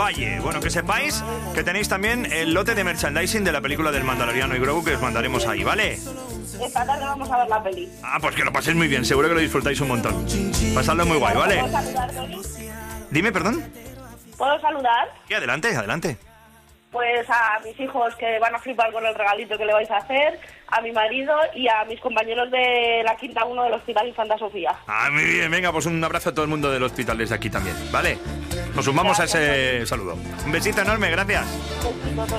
Valle. Bueno, que sepáis que tenéis también el lote de merchandising de la película del Mandaloriano y Grogu que os mandaremos ahí, ¿vale? Esta tarde vamos a ver la peli. Ah, pues que lo paséis muy bien, seguro que lo disfrutáis un montón. Pasadlo muy guay, ¿vale? ¿Puedo saludar, Tony? Dime, perdón. ¿Puedo saludar? Sí, adelante, adelante. Pues a mis hijos que van a flipar con el regalito que le vais a hacer, a mi marido y a mis compañeros de la Quinta 1 del Hospital Infanta Sofía. Ah, muy bien, venga, pues un abrazo a todo el mundo del hospital desde aquí también, ¿vale? Nos sumamos a ese saludo. Un besito enorme, gracias. Besito, Tony.